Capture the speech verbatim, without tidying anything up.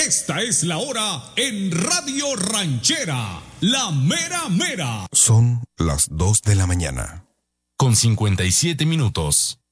Esta es la hora en Radio Ranchera, la mera mera. Son las dos de la mañana. Con cincuenta y siete minutos.